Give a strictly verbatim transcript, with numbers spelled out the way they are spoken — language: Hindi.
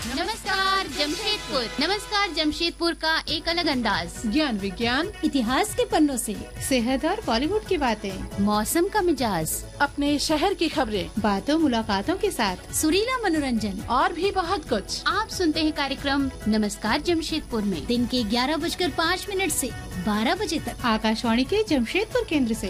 नमस्कार जमशेदपुर। नमस्कार जमशेदपुर का एक अलग अंदाज, ज्ञान विज्ञान इतिहास के पन्नों से सेहत और बॉलीवुड की बातें, मौसम का मिजाज, अपने शहर की खबरें, बातों मुलाकातों के साथ सुरीला मनोरंजन और भी बहुत कुछ। आप सुनते हैं कार्यक्रम नमस्कार जमशेदपुर में दिन के ग्यारह बजकर पाँच मिनट से बारह बजे तक आकाशवाणी के जमशेदपुर केंद्र से।